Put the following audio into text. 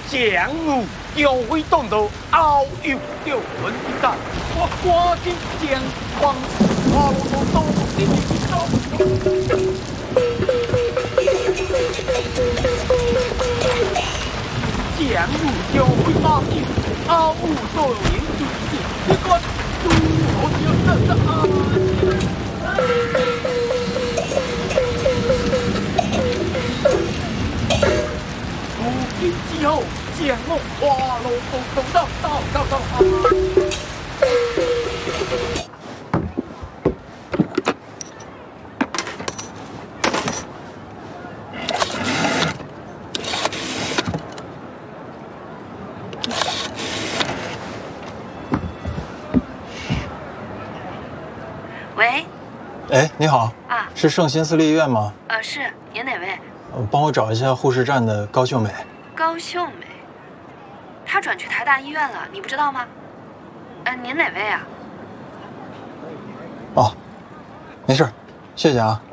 将我调回东都，遨游六魂之战，我赶紧将王花罗都领走。将我调回大营，遨游多年之事，你看如何叫得安？如今之后，将我花罗都到。 喂， 哎，你好啊， 是圣心私立医院吗？ 是，您哪位？ 帮我找一下护士站的高秀美。 高秀美，她转去台大医院了，你不知道吗？您哪位啊？ 哦，没事，谢谢啊。